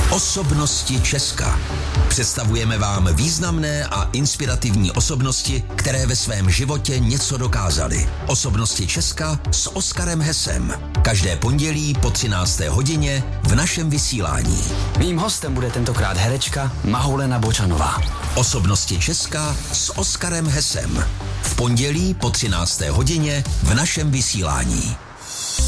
Osobnosti Česka. Představujeme vám významné a inspirativní osobnosti, které ve svém životě něco dokázaly. Osobnosti Česka s Oskarem Hesem. Každé pondělí po 13. hodině v našem vysílání. Mým hostem bude tentokrát herečka Mahoulena Bočanová. Osobnosti Česka s Oskarem Hesem. V pondělí po 13. hodině v našem vysílání.